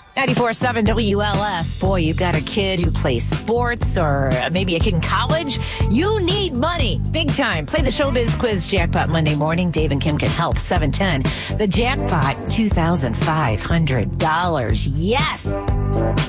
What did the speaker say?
94.7 WLS. Boy, you've got a kid who plays sports or maybe a kid in college. You need money. Big time. Play the Showbiz Quiz Jackpot Monday morning. Dave and Kim can help. 710. The jackpot, $2,500. Yes.